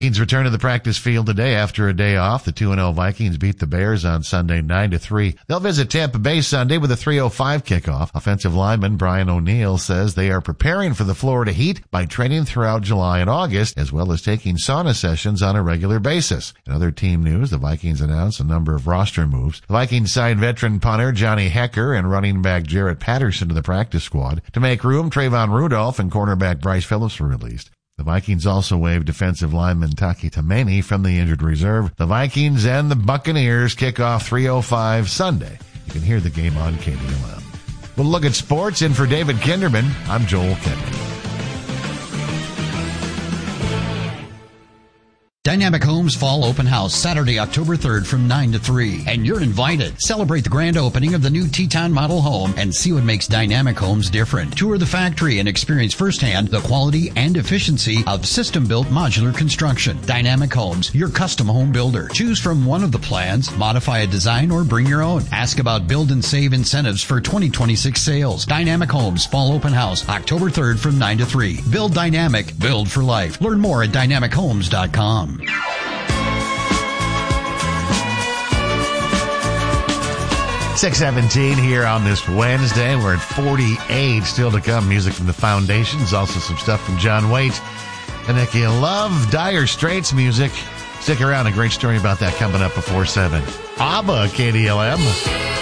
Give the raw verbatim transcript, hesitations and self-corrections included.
Vikings return to the practice field today after a day off. The two and oh Vikings beat the Bears on Sunday nine to three. They'll visit Tampa Bay Sunday with a three oh five kickoff. Offensive lineman Brian O'Neill says they are preparing for the Florida Heat by training throughout July and August, as well as taking sauna sessions on a regular basis. In other team news, the Vikings announced a number of roster moves. The Vikings signed veteran punter Johnny Hecker and running back Jarrett Patterson to the practice squad. To make room, Trayvon Rudolph and cornerback Bryce Phillips were released. The Vikings also waived defensive lineman Taki Taimani from the injured reserve. The Vikings and the Buccaneers kick off three oh five Sunday. You can hear the game on K D L M. We'll look at sports. In for David Kinderman, I'm Joel Kennedy. Dynamic Homes Fall Open House, Saturday, October third from nine to three. And you're invited. Celebrate the grand opening of the new Teton model home and see what makes Dynamic Homes different. Tour the factory and experience firsthand the quality and efficiency of system-built modular construction. Dynamic Homes, your custom home builder. Choose from one of the plans, modify a design, or bring your own. Ask about build and save incentives for twenty twenty-six sales. Dynamic Homes Fall Open House, October third from nine to three. Build dynamic, build for life. Learn more at dynamic homes dot com. six seventeen here on this Wednesday. We're at forty-eight. Still to come. Music from the Foundations. Also some stuff from John Waite. And if you love Dire Straits music, stick around. A great story about that coming up before seven. ABBA, K D L M.